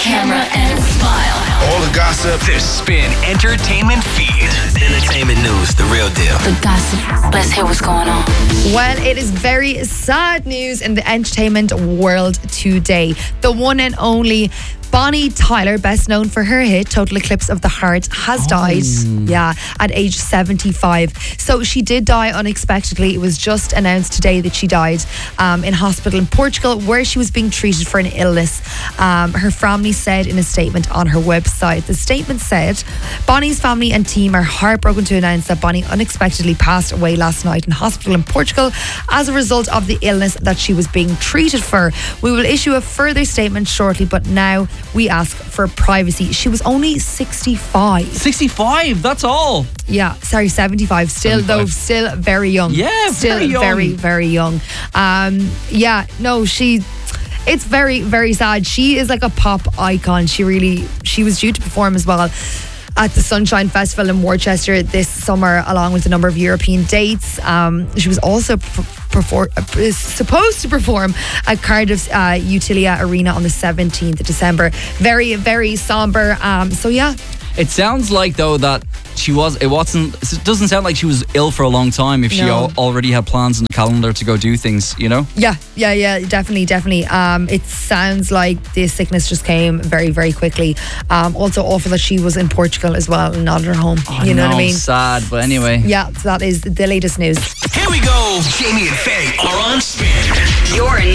camera, and smile. All the gossip. The Spin Entertainment Feed. Entertainment news, the real deal. The gossip. Let's hear what's going on. Well, it is very sad news in the entertainment world today. The one and only Bonnie Tyler, best known for her hit Total Eclipse of the Heart, has died. Yeah, at age 75. So she did die unexpectedly. It was just announced today that she died in hospital in Portugal, where she was being treated for an illness. Her family said in a statement on her website. The statement said, Bonnie's family and team are heartbroken to announce that Bonnie unexpectedly passed away last night in hospital in Portugal as a result of the illness that she was being treated for. We will issue a further statement shortly, but now we ask for privacy. She was only 65. 65, that's all. Yeah, sorry, 75. Still, 75. though, still very young. Yeah, still very young. very, very young. It's very, very sad. She is like a pop icon. She was due to perform as well at the Sunshine Festival in Worcester this summer, along with a number of European dates. She was also supposed to perform at Cardiff's Utilia Arena on the 17th of December. Very, very somber. It sounds like, though, that it doesn't sound like she was ill for a long time if she already had plans in the calendar to go do things, you know? Yeah, definitely. It sounds like this sickness just came very, very quickly. Also awful that she was in Portugal as well and not at her home. You know what I mean? Sad, but anyway. Yeah, so that is the latest news. Here we go. Jamie and Faye are on Spin. You're